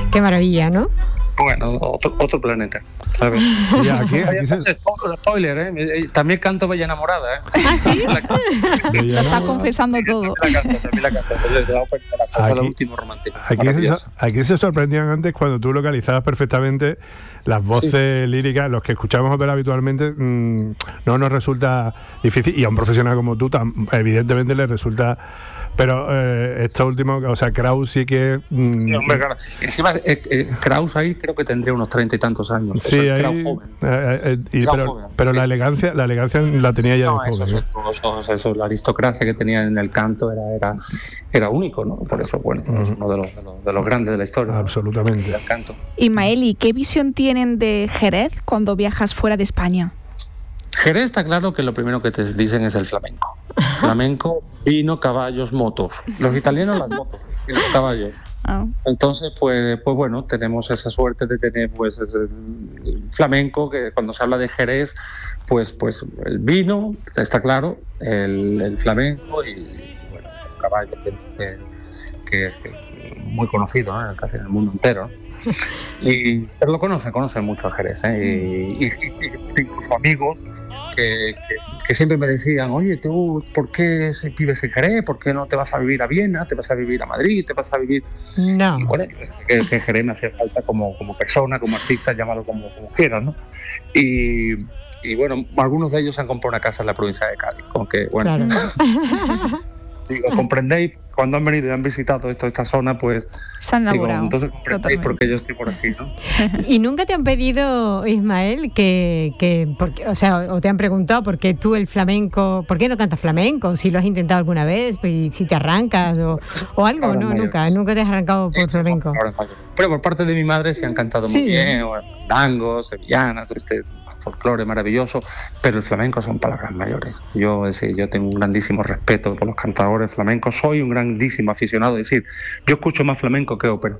Qué maravilla, ¿no? Bueno, otro planeta, ¿sabes? Sí, aquí spoiler, también canto Bella Enamorada, ¿eh? ¿Ah, sí? Lo está confesando todo. También la canto, de la ópera, de la última romántica. Aquí se sorprendían antes cuando tú localizabas perfectamente las voces líricas. Los que escuchamos ópera habitualmente no nos resulta difícil, y a un profesional como tú evidentemente le resulta. Pero esto último, o sea, Kraus sí que... Sí, hombre, claro. Encima, Kraus ahí creo que tendría unos 30 y tantos años. Sí, eso es ahí, joven. Pero la elegancia la tenía ya de joven. Eso, la aristocracia que tenía en el canto era único, ¿no? Por eso, bueno, es uno de los grandes de la historia. Absolutamente. Del canto. Ismael, ¿y qué visión tienen de Jerez cuando viajas fuera de España? Jerez está claro que lo primero que te dicen es el flamenco. Flamenco, vino, caballos, motos. Los italianos las motos y los caballos. Entonces, pues bueno, tenemos esa suerte de tener pues el flamenco, que cuando se habla de Jerez, pues el vino, está claro, el flamenco y bueno, el caballo, que es muy conocido, ¿no? Casi en el mundo entero, ¿no? Pero lo conocen mucho a Jerez, y incluso amigos que siempre me decían: oye, tú, ¿por qué vives en Jerez? ¿Por qué no te vas a vivir a Viena? ¿Te vas a vivir a Madrid? ¿Te vas a vivir...? No. Y bueno, que Jerez me hacía falta como persona, como artista, llámalo como quieras, ¿no? Y bueno, algunos de ellos han comprado una casa en la provincia de Cádiz, con que, bueno... Claro. Digo, comprendéis, cuando han venido y han visitado esta zona, pues... Se han enamorado. Entonces comprendéis por qué yo estoy por aquí, ¿no? ¿Y nunca te han pedido, Ismael, o te han preguntado por qué tú el flamenco, por qué no cantas flamenco? Si lo has intentado alguna vez, pues, si te arrancas o algo, ¿no? Nunca te has arrancado por flamenco. Pero por parte de mi madre sí han cantado muy bien, tangos, sevillanas, folclore maravilloso, pero el flamenco son palabras mayores. Yo tengo un grandísimo respeto por los cantadores flamencos, soy un grandísimo aficionado, es decir, yo escucho más flamenco que ópera.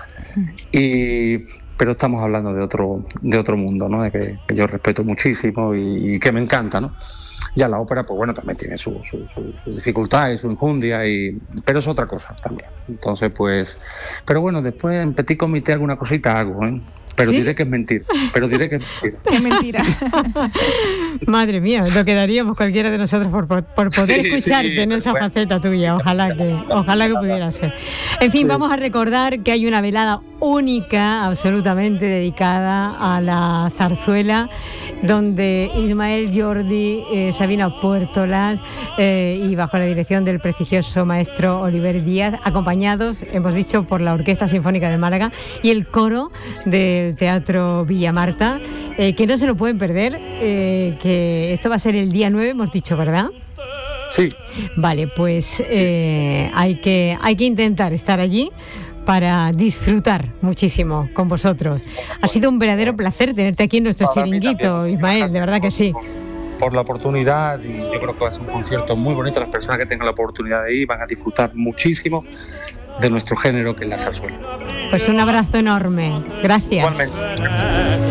Pero estamos hablando de otro mundo, ¿no? De que yo respeto muchísimo y que me encanta, ¿no? Ya la ópera, pues bueno, también tiene su dificultad y su injundia, pero es otra cosa también. Entonces, pues... Pero bueno, después en petit comité alguna cosita hago, ¿eh? Pero ¿sí? Diré que es mentira. Qué mentira. Madre mía, lo que daríamos cualquiera de nosotros por poder escucharte en esa faceta tuya. Ojalá que pudiera ser. En fin, vamos a recordar que hay una velada única, absolutamente dedicada a la zarzuela, donde Ismael Jordi, Sabina Puertolas y bajo la dirección del prestigioso maestro Oliver Díaz, acompañados, hemos dicho, por la Orquesta Sinfónica de Málaga y el coro del Teatro Villamarta, que no se lo pueden perder, que esto va a ser el día 9, hemos dicho, ¿verdad? Sí. Vale, pues hay que intentar estar allí para disfrutar muchísimo con vosotros. Ha sido un verdadero placer tenerte aquí en nuestro chiringuito, Ismael, de verdad que sí. Por la oportunidad, y yo creo que va a ser un concierto muy bonito. Las personas que tengan la oportunidad de ir van a disfrutar muchísimo de nuestro género, que es la zarzuela. Pues un abrazo enorme. Gracias. Igualmente.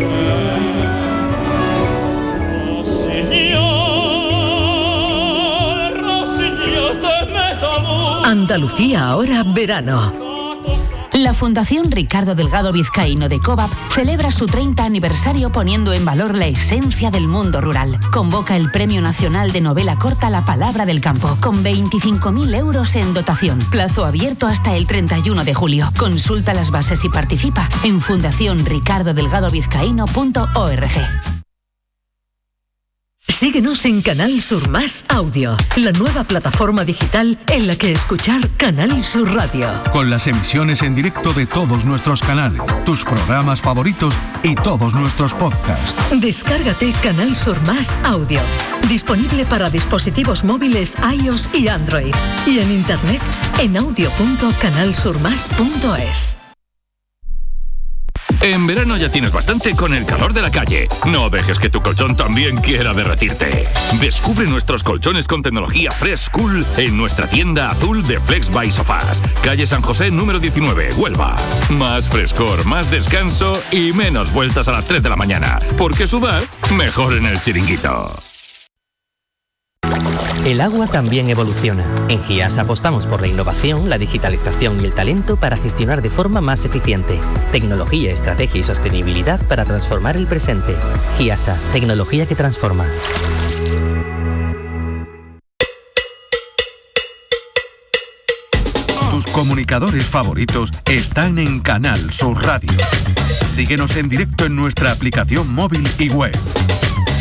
Andalucía ahora verano. La Fundación Ricardo Delgado Vizcaíno de COVAP celebra su 30 aniversario poniendo en valor la esencia del mundo rural. Convoca el Premio Nacional de Novela Corta La Palabra del Campo, con 25.000 euros en dotación. Plazo abierto hasta el 31 de julio. Consulta las bases y participa en fundacionricardodelgadovizcaíno.org. Síguenos en Canal Sur Más Audio, la nueva plataforma digital en la que escuchar Canal Sur Radio. Con las emisiones en directo de todos nuestros canales, tus programas favoritos y todos nuestros podcasts. Descárgate Canal Sur Más Audio, disponible para dispositivos móviles iOS y Android, y en internet en audio.canalsurmas.es. En verano ya tienes bastante con el calor de la calle. No dejes que tu colchón también quiera derretirte. Descubre nuestros colchones con tecnología Fresh Cool en nuestra tienda azul de Flex by Sofás. Calle San José, número 19, Huelva. Más frescor, más descanso y menos vueltas a las 3 de la mañana. Porque sudar, mejor en el chiringuito. El agua también evoluciona. En GIASA apostamos por la innovación, la digitalización y el talento para gestionar de forma más eficiente. Tecnología, estrategia y sostenibilidad para transformar el presente. GIASA, tecnología que transforma. Tus comunicadores favoritos están en Canal Sur Radio. Síguenos en directo en nuestra aplicación móvil y web.